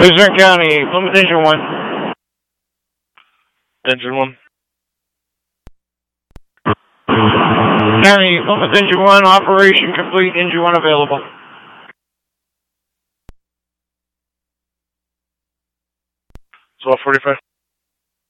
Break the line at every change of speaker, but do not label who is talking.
Luzerne County, Plymouth Engine 1.
Engine 1.
County, Plymouth Engine 1, operation complete, Engine 1 available.
So 45.